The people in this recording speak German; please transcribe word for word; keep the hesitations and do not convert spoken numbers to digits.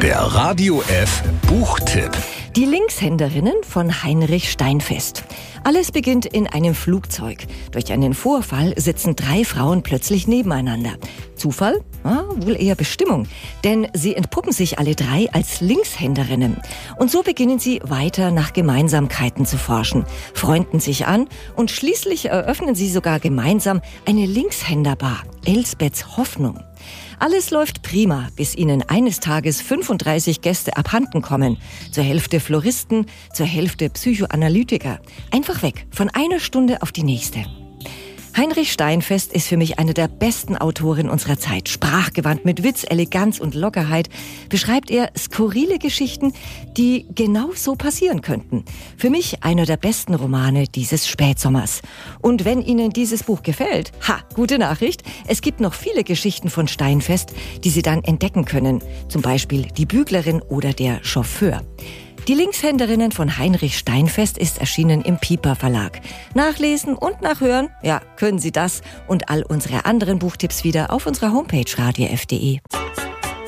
Der Radio F Buchtipp. Die Linkshänderinnen von Heinrich Steinfest. Alles beginnt in einem Flugzeug. Durch einen Vorfall sitzen drei Frauen plötzlich nebeneinander. Zufall? Ah, wohl eher Bestimmung. Denn sie entpuppen sich alle drei als Linkshänderinnen. Und so beginnen sie weiter nach Gemeinsamkeiten zu forschen, freunden sich an und schließlich eröffnen sie sogar gemeinsam eine Linkshänderbar, Elsbeths Hoffnung. Alles läuft prima, bis ihnen eines Tages fünfunddreißig Gäste abhanden kommen. Zur Hälfte Floristen, zur Hälfte Psychoanalytiker. Einfach weg, von einer Stunde auf die nächste. Heinrich Steinfest ist für mich einer der besten Autoren unserer Zeit. Sprachgewandt mit Witz, Eleganz und Lockerheit beschreibt er skurrile Geschichten, die genau so passieren könnten. Für mich einer der besten Romane dieses Spätsommers. Und wenn Ihnen dieses Buch gefällt, ha, gute Nachricht, es gibt noch viele Geschichten von Steinfest, die Sie dann entdecken können. Zum Beispiel Die Büglerin oder Der Chauffeur. Die Linkshänderinnen von Heinrich Steinfest ist erschienen im Piper Verlag. Nachlesen und nachhören, ja, können Sie das und all unsere anderen Buchtipps wieder auf unserer Homepage radio f punkt de.